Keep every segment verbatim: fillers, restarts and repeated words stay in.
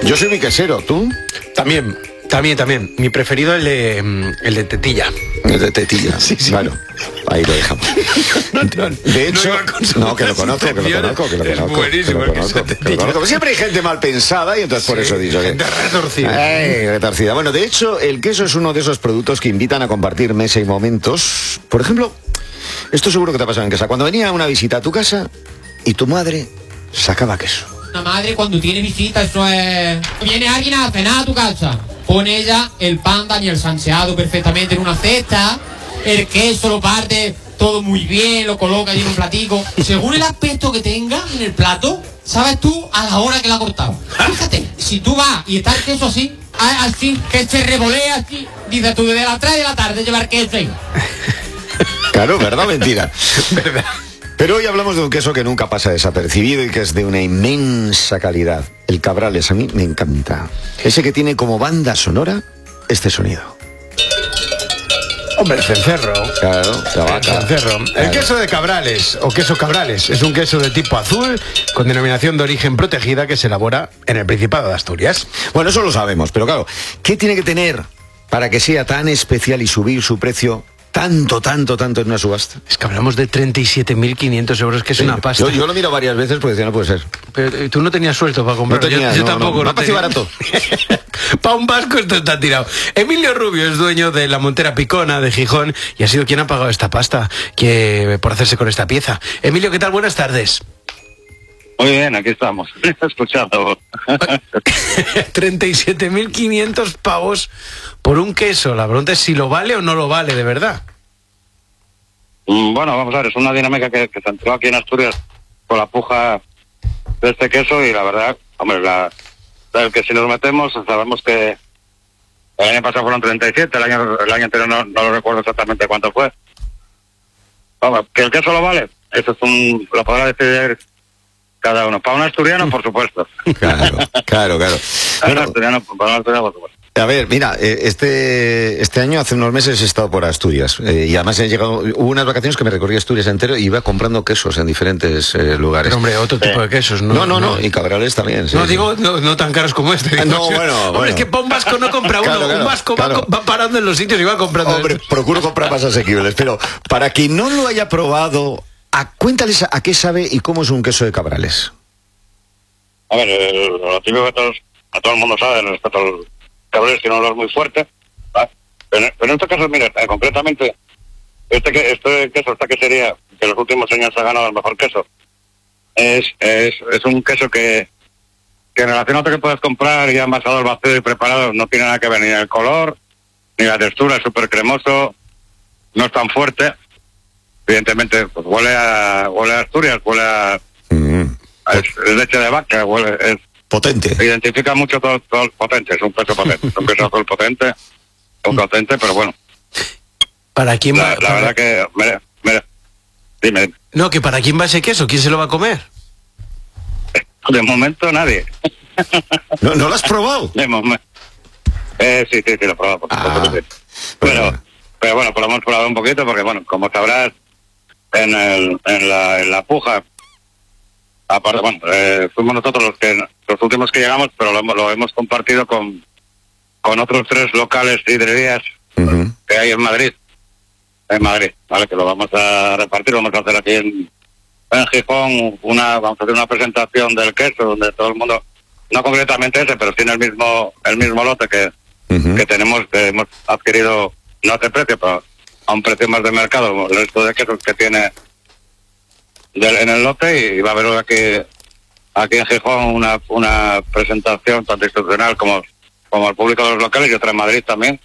Yo soy mi quesero, ¿tú? También, también, también. Mi preferido el de, el de tetilla. El de tetilla. Sí, sí. Bueno, ahí lo dejamos. No, no, de hecho, no, no, que lo conozco, que lo conozco, que lo es conozco. buenísimo, que lo el queso conozco, de que lo conozco. tetilla. Siempre hay gente mal pensada y entonces por Sí, eso digo que... gente retorcida. Ay, retorcida. Bueno, de hecho, el queso es uno de esos productos que invitan a compartir mesa y momentos. Por ejemplo, esto seguro que te ha pasado en casa. Cuando venía una visita a tu casa y tu madre sacaba queso. La madre cuando tiene visita, eso es... Viene alguien a cenar a tu casa, pone ella el pan y el salseado perfectamente en una cesta, el queso lo parte todo muy bien, lo coloca allí en un platico. Según el aspecto que tenga en el plato, sabes tú a la hora que la ha cortado. Fíjate, si tú vas y está el queso así, así, que se revolea así, dices tú, desde las tres de la tarde llevar queso ahí. Claro, ¿verdad o mentira? ¿Verdad? Pero hoy hablamos de un queso que nunca pasa desapercibido y que es de una inmensa calidad. El Cabrales a mí me encanta. Ese que tiene como banda sonora este sonido. Hombre, el cencerro. Claro, la vaca. El cencerro. El Claro. queso de Cabrales, o queso Cabrales, es un queso de tipo azul, con denominación de origen protegida, que se elabora en el Principado de Asturias. Bueno, eso lo sabemos, pero claro, ¿qué tiene que tener para que sea tan especial y subir su precio tanto, tanto, tanto en una subasta? Es que hablamos de treinta y siete mil quinientos euros, que es Sí, una pasta. Yo, yo lo miro varias veces porque decía, no puede ser. Pero eh, tú no tenías suelto para No comprarlo. tenía, yo, yo no, tampoco. no, No me ha parecido tenía. barato. Para un vasco esto está tirado. Emilio Rubio es dueño de la Montera Picona de Gijón y ha sido quien ha pagado esta pasta que por hacerse con esta pieza. Emilio, ¿qué tal? Buenas tardes. Muy bien, aquí estamos, escuchando. treinta y siete mil quinientos pavos por un queso. La pregunta es si lo vale o no lo vale, de verdad. Mm, Bueno, vamos a ver, es una dinámica que, que se entró aquí en Asturias con la puja de este queso y la verdad, hombre, la, el que si nos metemos sabemos que el año pasado fueron treinta y siete, el año, el año anterior no, no lo recuerdo exactamente cuánto fue. Vamos, que el queso lo vale, eso es un, lo podrá decidir cada uno. Para un asturiano, por supuesto. Claro, claro, claro. Para un Bueno, asturiano, para un asturiano, por supuesto. a ver, mira, eh, este este año, hace unos meses, he estado por Asturias. eh, y además he llegado, hubo unas vacaciones que me recorrí Asturias entero y iba comprando quesos en diferentes eh, lugares. Pero, hombre, otro tipo de quesos, ¿no? No, no, no, y Cabrales también. sí, No, sí. digo, no, no tan caros como este. Ah, digo, no, sí. bueno, Hombre, bueno. es que para un vasco no compra uno. Claro, claro, un vasco claro. va, va parando en los sitios y va comprando. Hombre, procuro comprar más asequibles, pero para quien no lo haya probado, a, cuéntales a, a qué sabe y cómo es un queso de Cabrales. A ver, eh, lo típico que todos, a todo el mundo sabe respecto al Cabrales, tiene un olor muy fuerte, ¿vale? Pero, pero en este caso, mira, eh, concretamente, este que este queso, esta quesería, que en los últimos años ha ganado el mejor queso, es es, es un queso que, que en relación a otro que puedes comprar ya envasado al vacío y preparado, no tiene nada que ver, ni el color, ni la textura, es súper cremoso, no es tan fuerte. Evidentemente, pues huele a, huele a Asturias, huele a, Mm, a es, es leche de vaca, huele, es, potente. se identifica mucho todo, todo el potente, es un queso potente, es un queso azul potente, un potente, pero bueno, ¿Para quién va? la, la para- verdad que, mira, mira, dime, No, que ¿para quién va ese queso? ¿Quién se lo va a comer? de momento nadie, ¿No, ¿no lo has probado? de momento, eh, sí, sí, sí, lo he probado, por supuesto Ah, que sí. bueno. pero, pero bueno, pues lo hemos probado un poquito, porque bueno, como sabrás, en, el, en, la, en la puja, aparte, bueno, eh, fuimos nosotros los que los últimos que llegamos, pero lo, hemos- lo hemos compartido con, con otros tres locales y hidrerías Ujú. que hay en Madrid, en Madrid, ¿vale? Que lo vamos a repartir, lo vamos a hacer aquí en, en Gijón, una, vamos a hacer una presentación del queso, donde todo el mundo, no concretamente ese, pero tiene el mismo, el mismo lote que, Ujú. que tenemos, que hemos adquirido, no a ese precio, pero a un precio más de mercado, el resto de quesos que tiene del- en el lote, y va a haber aquí, aquí en Gijón una, una presentación tanto institucional como, como al público de los locales, y otra en Madrid también,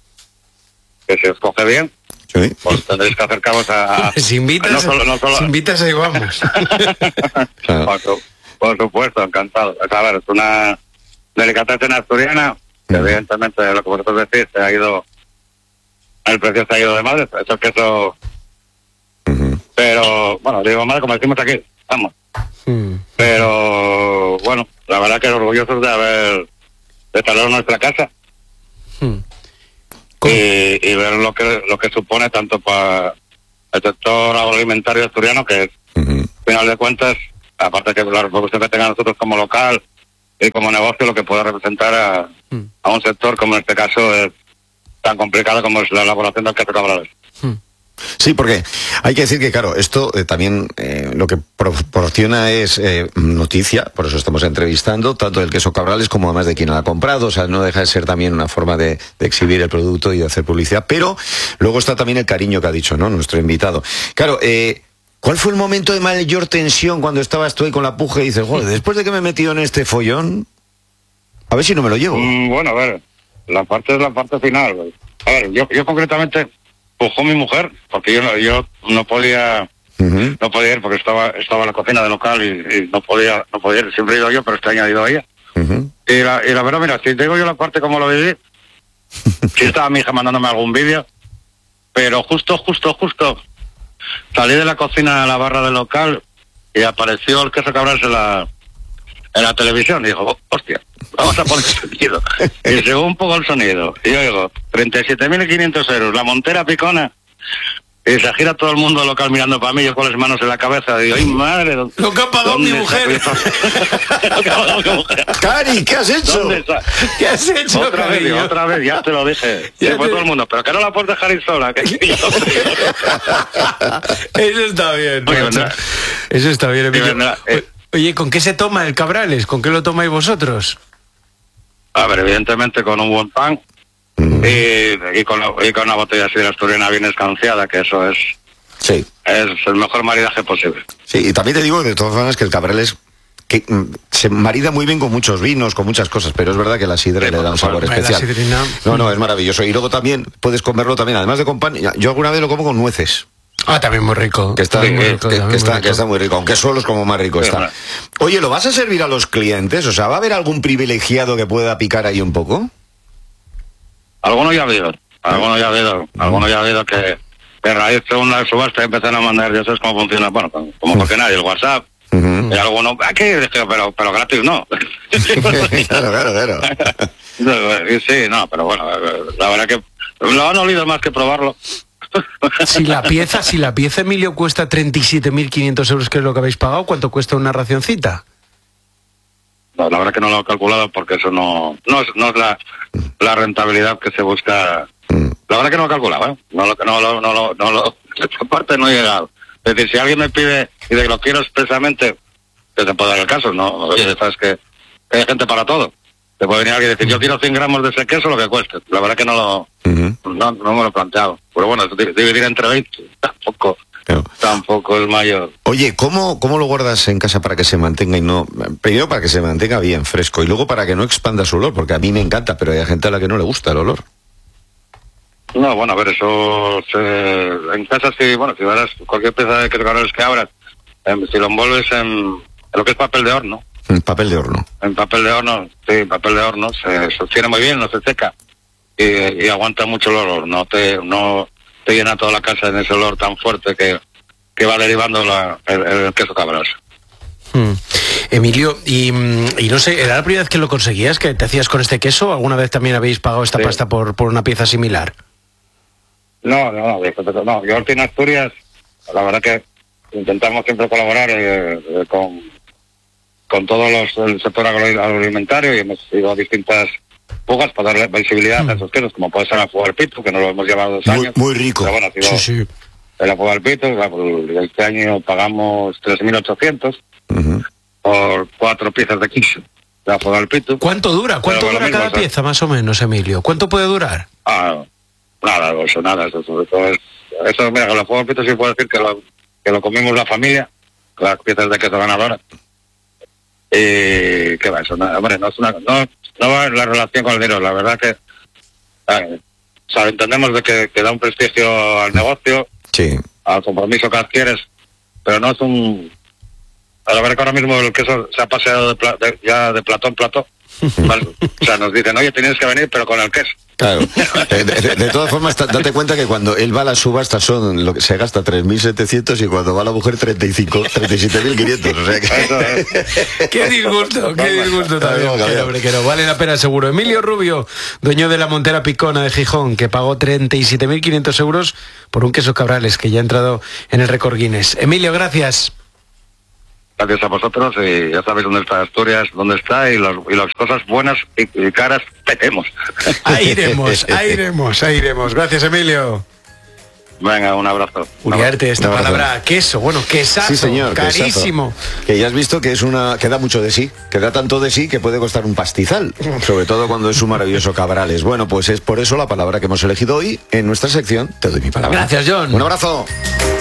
que se escoge bien, Sí. pues tendréis que acercaros a... a- Si invitas, no solo- no solo- si invitas ahí vamos. Claro. por, su- por supuesto, encantado. Es, a ver, es una delicatessen asturiana, que Ujú. evidentemente lo que vosotros decís, se ha ido, el precio se ha ido de madre, eso que eso, Ujú. pero, bueno, digo madre como decimos aquí, vamos, Mm. pero, bueno, la verdad que orgullosos de haber, de traer nuestra casa, Mm. y, y ver lo que, lo que supone tanto para el sector agroalimentario asturiano, que es, Ujú. al final de cuentas, aparte que la repercusión que tenga nosotros como local y como negocio lo que puede representar a, Mm. a un sector como en este caso es tan complicado como es la elaboración del queso Cabrales. Mm. Sí, porque hay que decir que, claro, esto eh, también eh, lo que proporciona es eh, noticia, por eso estamos entrevistando, tanto del queso Cabrales como además de quien lo ha comprado, o sea, no deja de ser también una forma de, de exhibir el producto y de hacer publicidad, pero luego está también el cariño que ha dicho, ¿no?, nuestro invitado. Claro, eh, ¿cuál fue el momento de mayor tensión cuando estabas tú ahí con la puja y dices, joder, después de que me he metido en este follón, a ver si no me lo llevo? Mm, bueno, a ver, la parte es la parte final. güey. A ver, yo, yo concretamente pujó mi mujer, porque yo no, yo no podía Uh-huh. no podía ir porque estaba estaba en la cocina del local y, y no podía no podía ir. Siempre he ido yo, pero este año he ido ella. Uh-huh. Y la, y la verdad, mira, si te digo yo la parte como lo viví, sí estaba mi hija mandándome algún vídeo, pero justo, justo, justo salí de la cocina a la barra del local y apareció el queso Cabrales en la, en la televisión y dijo, hostia, vamos a poner sonido. Y llegó un poco el sonido. Y yo digo, treinta y siete mil quinientos euros, la montera picona. Y se gira todo el mundo local mirando para mí, yo con las manos en la cabeza. Digo, ¡ay, madre! Lo que ha pagado mi mujer. Lo que ha pagado mi mujer. Cari, ¿qué has hecho? ¿Dónde está? ¿Qué has hecho, Otra vez, cariño? digo, otra vez, ya te lo dije. Ya Se fue te- todo el mundo, pero que no la puedes dejar ir sola. Que... Eso está bien. Oye, macho. vendrá. Eso está bien, Emilio. vendrá, eh. Oye, ¿con qué se toma el Cabrales? ¿Con qué lo tomáis vosotros? A ver, evidentemente con un buen pan y, y, con, la- y con una botella así de asturiana bien escanciada, que eso es, Sí, es el mejor maridaje posible. sí, y también te digo de todas formas que el Cabrales que, mm, se marida muy bien con muchos vinos, con muchas cosas, pero es verdad que la sidra Sí, le da un por sabor supuesto. especial. La sidrina. No, no, es maravilloso. Y luego también puedes comerlo también, además de con pan, yo alguna vez lo como con nueces. Ah, también muy rico. Que está, También muy que, rico, que- también que muy está, rico. que está muy rico, aunque solo es como más rico Sí, está. hombre. Oye, ¿lo vas a servir a los clientes? O sea, ¿va a haber algún privilegiado que pueda picar ahí un poco? Algunos ya ha habido, algunos ya ha habido, algunos ya ha habido que, que a raíz de una subasta empezaron a mandar, ya sabes cómo funciona, bueno, como porque nadie, el WhatsApp, Ujú. y algunos, aquí, dije, pero, pero gratis no. Claro, claro, claro. Sí, no, pero bueno, la verdad que lo han olido más que probarlo. Si la pieza, si la pieza, Emilio, cuesta treinta y siete mil quinientos euros, que es lo que habéis pagado, ¿cuánto cuesta una racioncita? No, la verdad que no lo he calculado porque eso no, no es, no es la, la rentabilidad que se busca. Mm. La verdad que no lo he calculado, ¿eh? No lo, no lo, no lo, no lo, esa parte no he llegado. Es decir, si alguien me pide y de que lo quiero expresamente, que te puedo dar el caso, ¿no? Oye, sabes que hay gente para todo. Te puede venir alguien y decir, yo quiero cien gramos de ese queso, lo que cueste. La verdad que no lo, Ujú. no, no me lo he planteado. Pero bueno, di- dividir entre veinte tampoco, Claro. tampoco es mayor. Oye, ¿cómo, ¿cómo lo guardas en casa para que se mantenga y no... Primero para que se mantenga bien fresco y luego para que no expanda su olor, porque a mí me encanta, pero hay gente a la que no le gusta el olor. No, bueno, a ver, eso se, en casa sí, bueno, si verás cualquier pieza de queso Cabrales que abras, em, si lo envuelves en, en lo que es papel de horno, En papel de horno. en papel de horno, sí, papel de horno, se sostiene muy bien, no se seca y, y aguanta mucho el olor, no te, no te llena toda la casa en ese olor tan fuerte que, que va derivando la, el, el queso Cabrales. Mm. Emilio, y, mm, y no sé, ¿era la primera vez que lo conseguías, que te hacías con este queso? ¿Alguna vez también habéis pagado esta Sí. pasta por, por una pieza similar? No, no, no, no, yo en Asturias, la verdad que intentamos siempre colaborar eh, eh, con, con todos los el sector agro- agroalimentario y hemos ido a distintas fugas para darle visibilidad a esos quesos, como puede ser la fuga del pito, que nos lo hemos llevado dos Muy, años. muy rico. Pero bueno, ha sido Sí, sí. la fuga del pito, la- pues, este año pagamos tres mil ochocientos Ujú. por cuatro piezas de queso, la fuga del pito. ¿Cuánto dura? ¿Cuánto Pero lo dura mismo, cada o sea, pieza, más o menos, Emilio? ¿Cuánto puede durar? Ah, nada, eso nada, eso sobre todo es... Eso, mira, con la fuga del pito sí puedo decir que lo, que lo comimos la familia, con las piezas de queso ganadoras. Y qué va, eso, no, hombre, no es una... No, no va en la relación con el dinero, la verdad que... eh, o sea, entendemos de que, que da un prestigio al negocio, Sí. al compromiso que adquieres, pero no es un... A la verdad que ahora mismo el queso se ha paseado de pla- de- ya de platón en platón. ¿Vale? O sea, nos dicen, oye, tienes que venir, pero con el queso. Claro. Eh, De, de- de todas formas, ta- date cuenta que cuando él va a la subasta son lo que se gasta tres mil setecientos y cuando va la mujer treinta y cinco, treinta y siete mil quinientos. O sea que... Eso es. Qué disgusto, qué disgusto también. Claro, claro. Que, hombre, que no vale la pena seguro. Emilio Rubio, dueño de la Montera Picona de Gijón, que pagó treinta y siete mil quinientos euros por un queso Cabrales que ya ha entrado en el récord Guinness. Emilio, gracias. gracias a vosotros, y ya sabéis dónde está Asturias, dónde está, y, las, y las cosas buenas y, y caras tenemos. Ahí iremos, ahí iremos, ahí iremos. Gracias, Emilio. Venga, un abrazo. Uriarte, esta Un abrazo. palabra queso, bueno, quesazo, Sí, señor, carísimo. quesazo. Que ya has visto que es una que da mucho de sí, que da tanto de sí que puede costar un pastizal, sobre todo cuando es un maravilloso Cabrales. Bueno, pues es por eso la palabra que hemos elegido hoy en nuestra sección Te doy mi palabra. Gracias, John. Un abrazo.